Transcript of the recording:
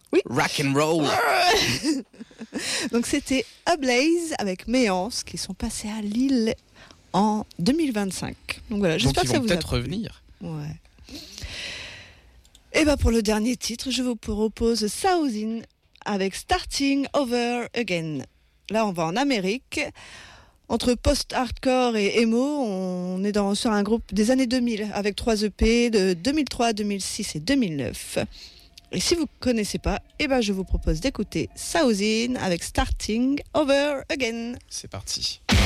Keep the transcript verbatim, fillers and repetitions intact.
Oui. Rock and roll. Donc c'était Ablaze avec Méance qui sont passés à Lille en deux mille vingt-cinq. Donc voilà, j'espère Donc ils que ça vont vous a peut-être plu. revenir. Ouais. Et bah pour le dernier titre, je vous propose Thousand avec Starting Over Again. Là, on va en Amérique. Entre post-hardcore et emo, on est dans, sur un groupe des années deux mille avec trois E P de deux mille trois, deux mille six et deux mille neuf. Et si vous ne connaissez pas, eh ben je vous propose d'écouter Thousand avec Starting Over Again. C'est parti.